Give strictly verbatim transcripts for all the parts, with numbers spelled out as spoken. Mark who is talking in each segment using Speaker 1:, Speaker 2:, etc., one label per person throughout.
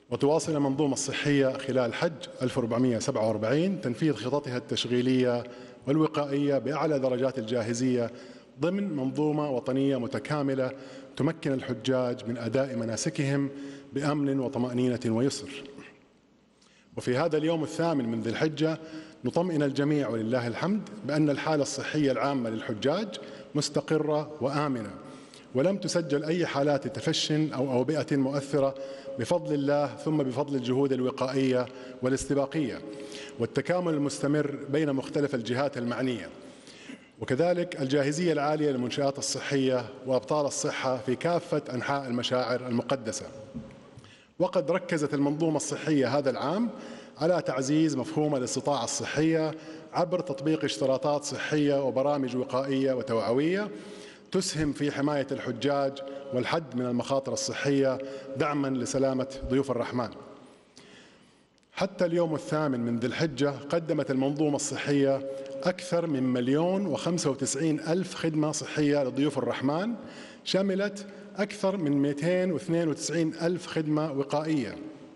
Speaker 1: وتواصل المنظومة الصحية خلال حج ألف وأربعمئة وسبعة وأربعين تنفيذ خططها التشغيلية والوقائية بأعلى درجات الجاهزية ضمن منظومة وطنية متكاملة تمكن الحجاج من أداء مناسكهم بأمن وطمأنينة ويسر. وفي هذا اليوم الثامن من ذي الحجة نطمئن الجميع ولله الحمد بأن الحالة الصحية العامة للحجاج مستقرة وآمنة، ولم تسجل أي حالات تفش أو أوبئة مؤثرة بفضل الله، ثم بفضل الجهود الوقائية والاستباقية والتكامل المستمر بين مختلف الجهات المعنية، وكذلك الجاهزية العالية للمنشآت الصحية وأبطال الصحة في كافة أنحاء المشاعر المقدسة. وقد ركزت المنظومة الصحية هذا العام على تعزيز مفهوم الاستطاعة الصحية عبر تطبيق اشتراطات صحية وبرامج وقائية وتوعوية تسهم في حماية الحجاج والحد من المخاطر الصحية دعما لسلامة ضيوف الرحمن. حتى اليوم الثامن من ذي الحجة قدمت المنظومة الصحية أكثر من مليون وخمسة وتسعين ألف خدمة صحية لضيوف الرحمن، شملت أكثر من مئتين واثنين وتسعين ألف خدمة وقائية،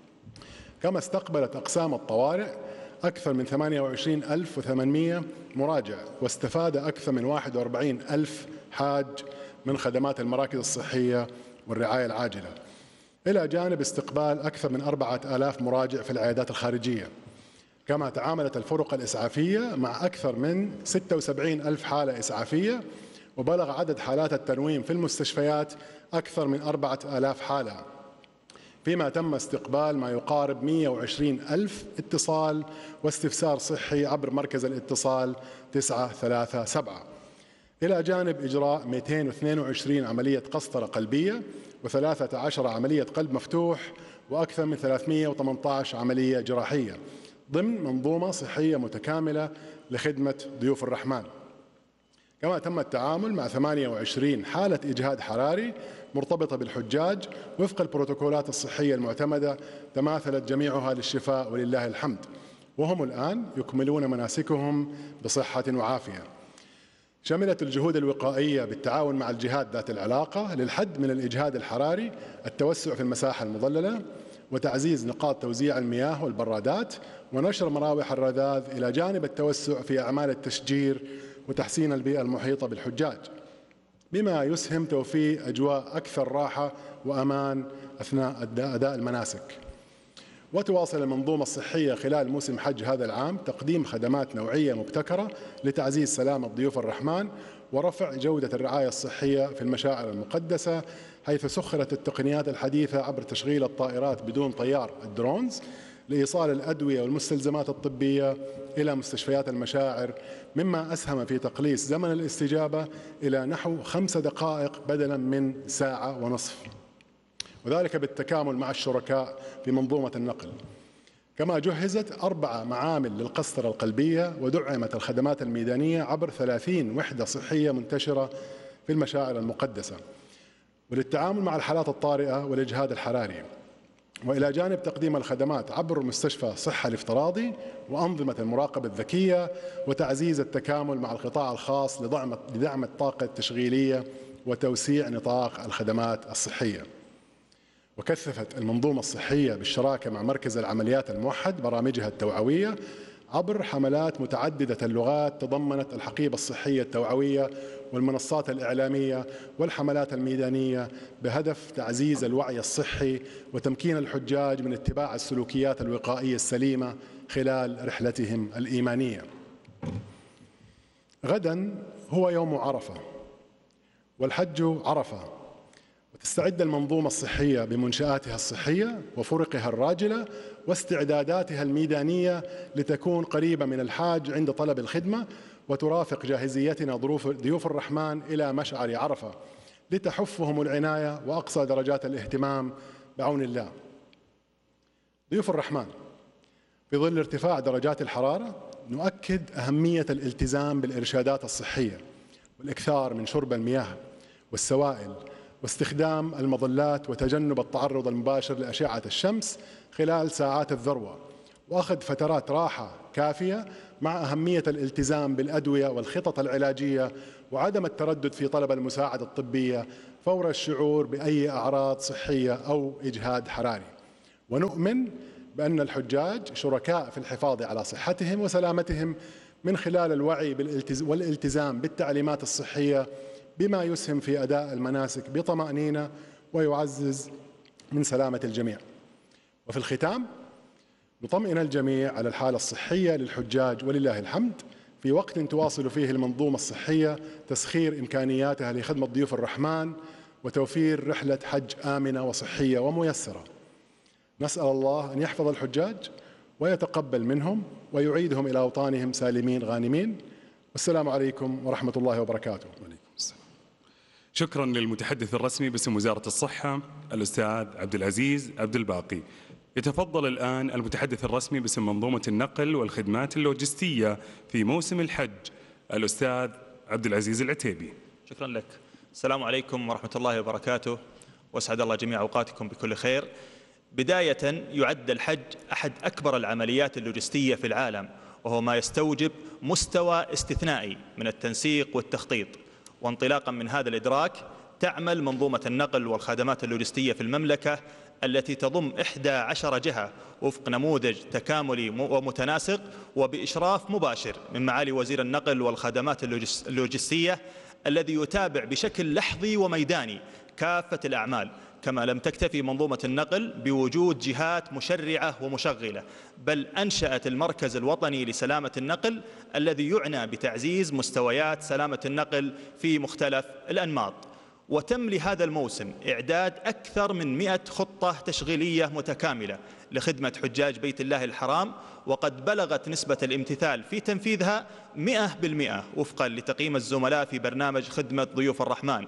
Speaker 1: كما استقبلت أقسام الطوارئ أكثر من ثمانية وعشرين ألف وثمانمئة مراجع، واستفاد أكثر من واحد وأربعين ألف حاج من خدمات المراكز الصحية والرعاية العاجلة، إلى جانب استقبال أكثر من أربعة آلاف مراجع في العيادات الخارجية. كما تعاملت الفرق الإسعافية مع أكثر من ستة وسبعين ألف حالة إسعافية، وبلغ عدد حالات التنويم في المستشفيات أكثر من أربعة آلاف حالة، فيما تم استقبال ما يقارب مئة وعشرين ألف اتصال واستفسار صحي عبر مركز الاتصال تسعة ثلاثة سبعة، إلى جانب إجراء مئتين واثنين وعشرين عملية قسطرة قلبية وثلاثة عشر عملية قلب مفتوح وأكثر من ثلاثمئة وثمانية عشر عملية جراحية ضمن منظومة صحية متكاملة لخدمة ضيوف الرحمن. كما تم التعامل مع ثمانية وعشرين حالة إجهاد حراري مرتبطة بالحجاج وفق البروتوكولات الصحية المعتمدة، تماثلت جميعها للشفاء ولله الحمد، وهم الآن يكملون مناسكهم بصحة وعافية. شملت الجهود الوقائية بالتعاون مع الجهات ذات العلاقة للحد من الإجهاد الحراري التوسع في المساحة المظللة وتعزيز نقاط توزيع المياه والبرادات ونشر مراوح الرذاذ، إلى جانب التوسع في أعمال التشجير وتحسين البيئة المحيطة بالحجاج، بما يسهم توفير أجواء أكثر راحة وأمان أثناء أداء المناسك. وتواصل المنظومة الصحية خلال موسم حج هذا العام تقديم خدمات نوعية مبتكرة لتعزيز سلامة ضيوف الرحمن ورفع جودة الرعاية الصحية في المشاعر المقدسة، حيث سخرت التقنيات الحديثة عبر تشغيل الطائرات بدون طيار الدرونز لإيصال الأدوية والمستلزمات الطبية إلى مستشفيات المشاعر، مما أسهم في تقليص زمن الاستجابة إلى نحو خمس دقائق بدلاً من ساعة ونصف، وذلك بالتكامل مع الشركاء في منظومة النقل. كما جهزت أربع معامل للقسطرة القلبية، ودعمت الخدمات الميدانية عبر ثلاثين وحدة صحية منتشرة في المشاعر المقدسة، وللتعامل مع الحالات الطارئة والإجهاد الحراري، وإلى جانب تقديم الخدمات عبر مستشفى صحة الافتراضي وأنظمة المراقبة الذكية، وتعزيز التكامل مع القطاع الخاص لدعم لدعم الطاقة التشغيلية وتوسيع نطاق الخدمات الصحية. وكثفت المنظومة الصحية بالشراكة مع مركز العمليات الموحد برامجها التوعوية عبر حملات متعددة اللغات تضمنت الحقيبة الصحية التوعوية والمنصات الإعلامية والحملات الميدانية، بهدف تعزيز الوعي الصحي وتمكين الحجاج من اتباع السلوكيات الوقائية السليمة خلال رحلتهم الإيمانية. غدا هو يوم عرفة، والحج عرفة، وتستعد المنظومة الصحية بمنشآتها الصحية وفرقها الراجلة واستعداداتها الميدانية لتكون قريبة من الحاج عند طلب الخدمة، وترافق جاهزيتنا ضيوف الرحمن إلى مشعر عرفة لتحفهم العناية وأقصى درجات الاهتمام بعون الله. ضيوف الرحمن، في ظل ارتفاع درجات الحرارة نؤكد أهمية الالتزام بالإرشادات الصحية والإكثار من شرب المياه والسوائل واستخدام المظلات وتجنب التعرض المباشر لأشعة الشمس خلال ساعات الذروة، وأخذ فترات راحة كافية، مع أهمية الالتزام بالأدوية والخطط العلاجية وعدم التردد في طلب المساعدة الطبية فور الشعور بأي أعراض صحية أو إجهاد حراري. ونؤمن بأن الحجاج شركاء في الحفاظ على صحتهم وسلامتهم من خلال الوعي والالتزام بالتعليمات الصحية، بما يسهم في أداء المناسك بطمأنينة ويعزز من سلامة الجميع. وفي الختام نطمئن الجميع على الحالة الصحية للحجاج ولله الحمد، في وقت تواصل فيه المنظومة الصحية تسخير إمكانياتها لخدمة ضيوف الرحمن وتوفير رحلة حج آمنة وصحية وميسرة. نسأل الله أن يحفظ الحجاج ويتقبل منهم ويعيدهم إلى أوطانهم سالمين غانمين. والسلام عليكم ورحمة الله وبركاته.
Speaker 2: شكرا للمتحدث الرسمي باسم وزارة الصحة الأستاذ عبد العزيز عبد الباقي. يتفضل الآن المتحدث الرسمي باسم منظومة النقل والخدمات اللوجستية في موسم الحج الأستاذ عبد العزيز العتيبي.
Speaker 3: شكرا لك. السلام عليكم ورحمة الله وبركاته، وأسعد الله جميع أوقاتكم بكل خير. بداية، يعد الحج أحد أكبر العمليات اللوجستية في العالم، وهو ما يستوجب مستوى استثنائي من التنسيق والتخطيط. وانطلاقا من هذا الإدراك تعمل منظومة النقل والخدمات اللوجستية في المملكة التي تضم إحدى عشر جهة وفق نموذج تكاملي ومتناسق وبإشراف مباشر من معالي وزير النقل والخدمات اللوجستية، الذي يتابع بشكل لحظي وميداني كافة الأعمال. كما لم تكتفي منظومة النقل بوجود جهات مشرعة ومشغلة، بل أنشأت المركز الوطني لسلامة النقل الذي يعنى بتعزيز مستويات سلامة النقل في مختلف الأنماط. وتم لهذا الموسم إعداد أكثر من مئة خطة تشغيلية متكاملة لخدمة حجاج بيت الله الحرام، وقد بلغت نسبة الامتثال في تنفيذها مئة بالمئة وفقا لتقييم الزملاء في برنامج خدمة ضيوف الرحمن.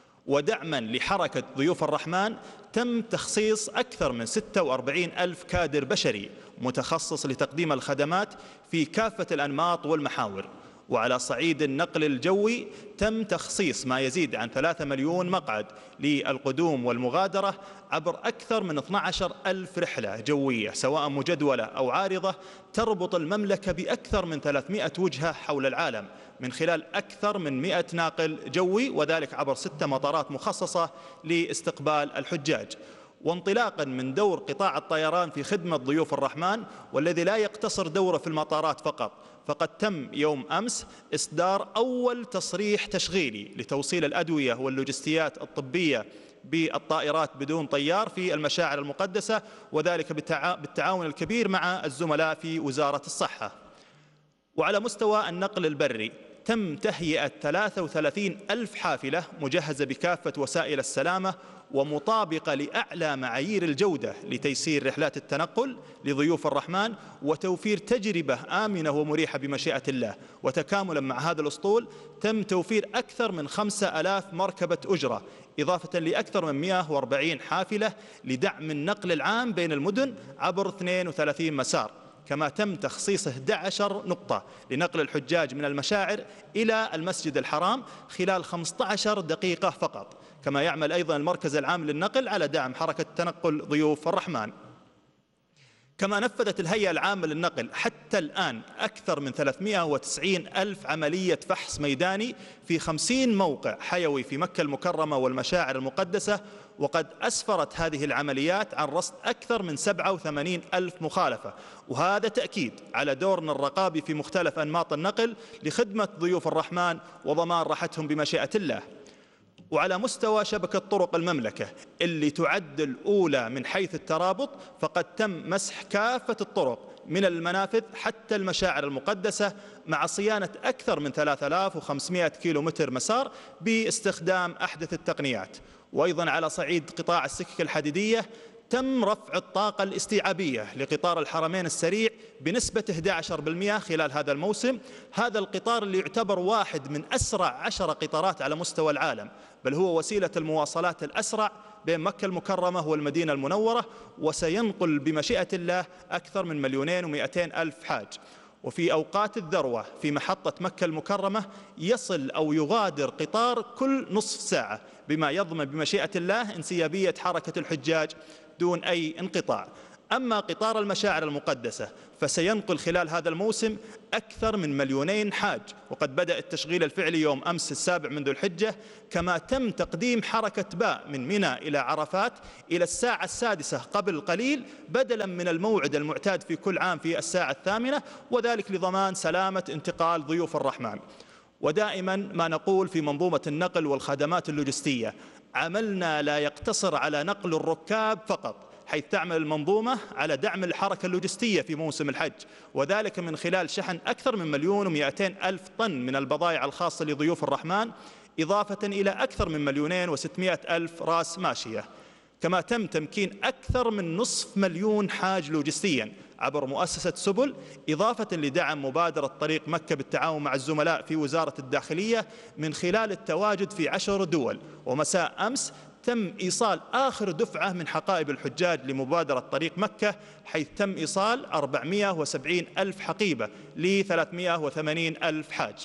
Speaker 3: ودعما لحركة ضيوف الرحمن تم تخصيص أكثر من ستة وأربعين ألف كادر بشري متخصص لتقديم الخدمات في كافة الأنماط والمحاور. وعلى صعيد النقل الجوي تم تخصيص ما يزيد عن ثلاثة مليون مقعد للقدوم والمغادرة عبر أكثر من اثني عشر ألف رحلة جوية سواء مجدولة أو عارضة، تربط المملكة بأكثر من ثلاثمئة وجهة حول العالم من خلال أكثر من مئة ناقل جوي، وذلك عبر ست مطارات مخصصة لاستقبال الحجاج. وانطلاقا من دور قطاع الطيران في خدمة ضيوف الرحمن، والذي لا يقتصر دوره في المطارات فقط، فقد تم يوم أمس إصدار أول تصريح تشغيلي لتوصيل الأدوية واللوجستيات الطبية بالطائرات بدون طيار في المشاعر المقدسة، وذلك بالتعاون الكبير مع الزملاء في وزارة الصحة. وعلى مستوى النقل البري تم تهيئة ثلاثة وثلاثين ألف حافلة مجهزة بكافة وسائل السلامة ومطابقة لأعلى معايير الجودة لتيسير رحلات التنقل لضيوف الرحمن وتوفير تجربة آمنة ومريحة بمشيئة الله. وتكاملا مع هذا الأسطول تم توفير أكثر من خمسة آلاف مركبة أجرة، إضافة لأكثر من مئة وأربعين حافلة لدعم النقل العام بين المدن عبر اثنين وثلاثين مسار. كما تم تخصيص أحد عشر نقطة لنقل الحجاج من المشاعر إلى المسجد الحرام خلال خمسة عشر دقيقة فقط. كما يعمل أيضا المركز العام للنقل على دعم حركة تنقل ضيوف الرحمن. كما نفذت الهيئة العامة للنقل حتى الآن أكثر من ثلاثمئة وتسعين ألف عملية فحص ميداني في خمسين موقع حيوي في مكة المكرمة والمشاعر المقدسة، وقد أسفرت هذه العمليات عن رصد أكثر من سبعة وثمانين ألف مخالفة، وهذا تأكيد على دورنا الرقابي في مختلف أنماط النقل لخدمة ضيوف الرحمن وضمان راحتهم بمشيئة الله. وعلى مستوى شبكة طرق المملكة اللي تعد الأولى من حيث الترابط، فقد تم مسح كافة الطرق من المنافذ حتى المشاعر المقدسة مع صيانة أكثر من ثلاثة آلاف وخمسمئة كيلومتر مسار باستخدام أحدث التقنيات. وأيضا على صعيد قطاع السكك الحديدية تم رفع الطاقة الاستيعابية لقطار الحرمين السريع بنسبة أحد عشر بالمئة خلال هذا الموسم. هذا القطار اللي يعتبر واحد من أسرع عشر قطارات على مستوى العالم، بل هو وسيلة المواصلات الأسرع بين مكة المكرمة والمدينة المنورة، وسينقل بمشيئة الله أكثر من مليونين ومئتين ألف حاج. وفي أوقات الذروة في محطة مكة المكرمة يصل أو يغادر قطار كل نصف ساعة، بما يضمن بمشيئة الله انسيابية حركة الحجاج دون أي انقطاع. أما قطار المشاعر المقدسة فسينقل خلال هذا الموسم أكثر من مليونين حاج، وقد بدأ التشغيل الفعلي يوم أمس السابع من ذو الحجة، كما تم تقديم حركة باء من منى إلى عرفات إلى الساعة السادسة قبل قليل بدلا من الموعد المعتاد في كل عام في الساعة الثامنة، وذلك لضمان سلامة انتقال ضيوف الرحمن. ودائما ما نقول في منظومة النقل والخدمات اللوجستية، عملنا لا يقتصر على نقل الركاب فقط، حيث تعمل المنظومة على دعم الحركة اللوجستية في موسم الحج، وذلك من خلال شحن أكثر من مليون ومئتين ألف طن من البضائع الخاصة لضيوف الرحمن، إضافة إلى أكثر من مليونين وستمائة ألف رأس ماشية. كما تم تمكين أكثر من نصف مليون حاج لوجستيا عبر مؤسسة سبل، إضافة لدعم مبادرة طريق مكة بالتعاون مع الزملاء في وزارة الداخلية من خلال التواجد في عشر دول. ومساء أمس تم إيصال آخر دفعة من حقائب الحجاج لمبادرة طريق مكة، حيث تم إيصال أربعمائة وسبعين ألف حقيبة ل ثلاثمائة وثمانين ألف حاج.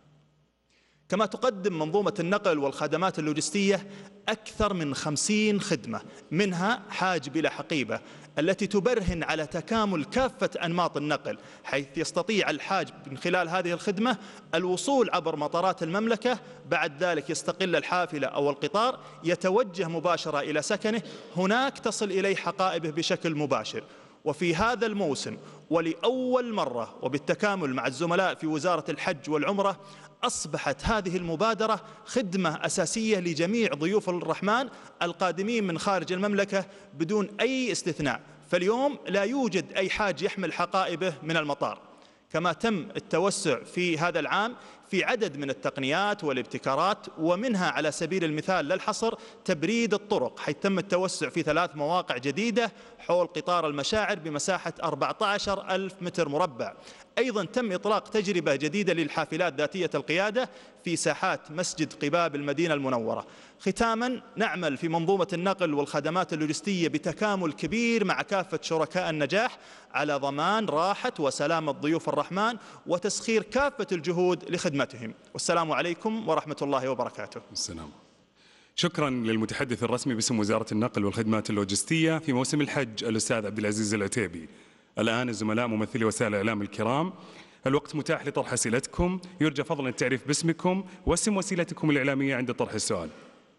Speaker 3: كما تقدم منظومة النقل والخدمات اللوجستية أكثر من خمسين خدمة، منها حاج بلا حقيبة، التي تبرهن على تكامل كافة أنماط النقل، حيث يستطيع الحاج من خلال هذه الخدمة الوصول عبر مطارات المملكة، بعد ذلك يستقل الحافلة أو القطار يتوجه مباشرة إلى سكنه، هناك تصل إليه حقائبه بشكل مباشر. وفي هذا الموسم ولأول مرة وبالتكامل مع الزملاء في وزارة الحج والعمرة، أصبحت هذه المبادرة خدمة أساسية لجميع ضيوف الرحمن القادمين من خارج المملكة بدون أي استثناء. فاليوم لا يوجد أي حاج يحمل حقائبه من المطار. كما تم التوسع في هذا العام في عدد من التقنيات والابتكارات، ومنها على سبيل المثال لا الحصر تبريد الطرق، حيث تم التوسع في ثلاث مواقع جديدة حول قطار المشاعر بمساحة أربعة عشر ألف متر مربع. أيضا تم إطلاق تجربة جديدة للحافلات ذاتية القيادة في ساحات مسجد قباء بالمدينة المنورة. ختاما، نعمل في منظومة النقل والخدمات اللوجستية بتكامل كبير مع كافة شركاء النجاح على ضمان راحة وسلامة ضيوف الرحمن وتسخير كافة الجهود لخدمتهم. والسلام عليكم ورحمة الله وبركاته.
Speaker 2: السلام. شكرا للمتحدث الرسمي باسم وزارة النقل والخدمات اللوجستية في موسم الحج الأستاذ عبد العزيز العتيبي. الآن الزملاء ممثلي وسائل الإعلام الكرام، الوقت متاح لطرح أسئلتكم، يرجى فضلا التعريف باسمكم واسم وسيلتكم الإعلامية عند طرح السؤال.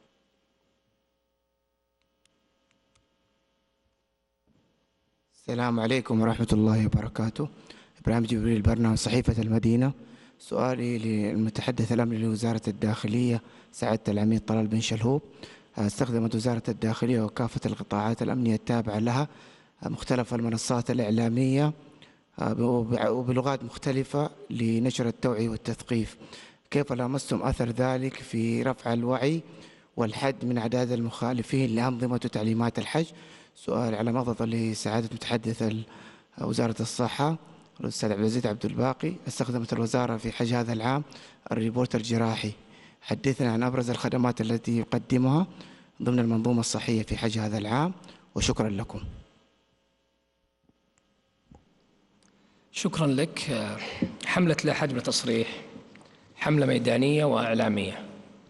Speaker 4: السلام عليكم ورحمة الله وبركاته. إبراهيم جبريل، برنامج صحيفة المدينة. سؤالي للمتحدث الأمني لوزارة الداخلية سعادة العميد طلال بن شلهوب. استخدمت وزارة الداخلية وكافة القطاعات الأمنية التابعة لها مختلف المنصات الإعلامية وبلغات مختلفة لنشر التوعية والتثقيف. كيف لامستم أثر ذلك في رفع الوعي والحد من أعداد المخالفين لأنظمة وتعليمات الحج؟ سؤال على مضض لسعادة متحدث وزارة الصحة الأستاذ عبد العزيز عبد الباقي. استخدمت الوزارة في حج هذا العام الريبورت الجراحي. حدثنا عن أبرز الخدمات التي يقدمها ضمن المنظومة الصحية في حج هذا العام، وشكرا لكم.
Speaker 5: شكرا لك. حملة لا حج بلا تصريح حملة ميدانية وإعلامية